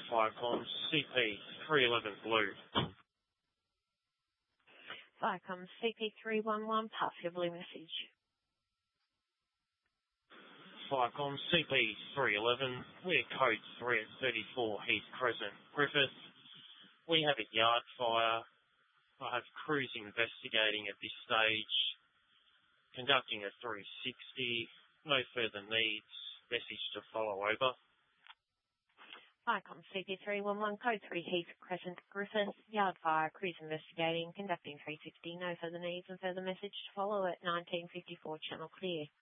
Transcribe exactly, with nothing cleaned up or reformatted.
Viacom C P three eleven Blue. Viacom C P three one one, pass your blue message. Viacom C P three eleven, we're code three at thirty-four Heath Crescent, Griffith. We have a yard fire. I have crews investigating at this stage, conducting a three sixty, no further needs, message to follow over. Viacom C P three one one, code three Heath Crescent, Griffith, yard fire, crews investigating, conducting three sixty, no further needs, and further message to follow at nineteen fifty-four, channel clear.